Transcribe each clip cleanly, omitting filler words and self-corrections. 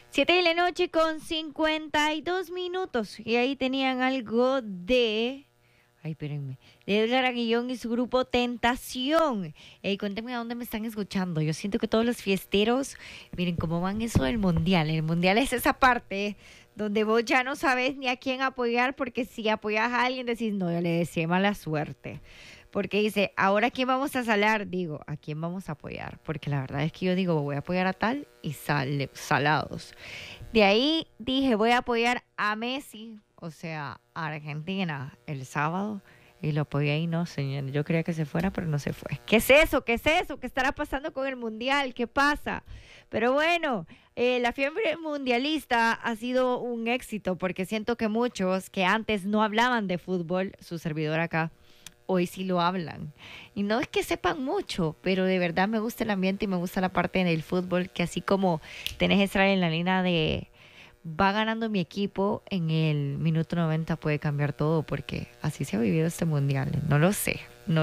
7 de la noche con 52 minutos. Y ahí tenían algo de... Ay, espérenme. De Edgar Aguillón y su grupo Tentación. Cuéntenme a dónde me están escuchando. Yo siento que todos los fiesteros... Miren cómo van eso del mundial. El mundial es esa parte donde vos ya no sabes ni a quién apoyar, porque si apoyas a alguien decís, no, yo le deseo mala suerte. Porque dice, ahora ¿quién vamos a salar? Digo, ¿a quién vamos a apoyar? Porque la verdad es que yo digo, voy a apoyar a tal y sale salados. De ahí dije, voy a apoyar a Messi, o sea, a Argentina, el sábado. Y lo apoyé y no, señor. Yo quería que se fuera, pero no se fue. ¿Qué es eso? ¿Qué es eso? ¿Qué estará pasando con el mundial? ¿Qué pasa? Pero bueno, la fiebre mundialista ha sido un éxito, porque siento que muchos que antes no hablaban de fútbol, su servidor acá, hoy sí lo hablan. Y no es que sepan mucho, pero de verdad me gusta el ambiente y me gusta la parte del fútbol, que así como tenés esa adrenalina de va ganando mi equipo, en el minuto 90 puede cambiar todo, porque así se ha vivido este mundial. No lo sé.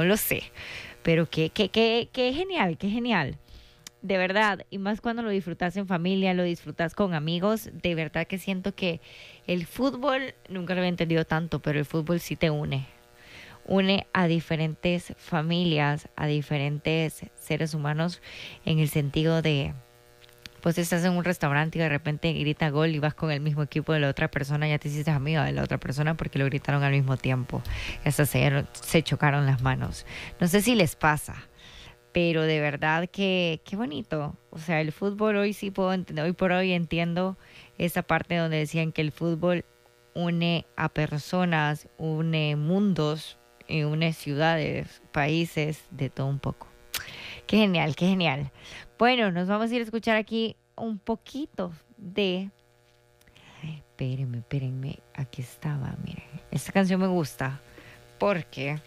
Pero qué genial, qué genial. De verdad, y más cuando lo disfrutas en familia, lo disfrutas con amigos, de verdad que siento que el fútbol, nunca lo había entendido tanto, pero el fútbol sí te une a diferentes familias, a diferentes seres humanos, en el sentido de, pues estás en un restaurante y de repente grita gol y vas con el mismo equipo de la otra persona, ya te hiciste amiga de la otra persona porque lo gritaron al mismo tiempo, hasta se chocaron las manos. No sé si les pasa, pero de verdad que qué bonito. O sea, el fútbol hoy sí puedo entender, hoy por hoy entiendo esa parte donde decían que el fútbol une a personas, une mundos, y une ciudades, países, de todo un poco. Qué genial, qué genial. Bueno, nos vamos a ir a escuchar aquí un poquito de... Ay, espérenme, aquí estaba, miren. Esta canción me gusta porque...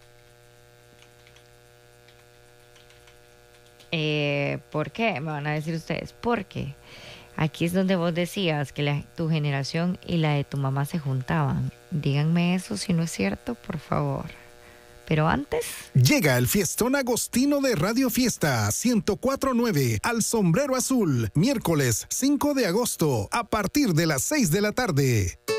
¿por qué? Me van a decir ustedes, porque aquí es donde vos decías que tu generación y la de tu mamá se juntaban. Díganme eso si no es cierto, por favor. Pero antes... Llega el fiestón agostino de Radio Fiesta 104.9 al Sombrero Azul, miércoles 5 de agosto, a partir de las 6 de la tarde.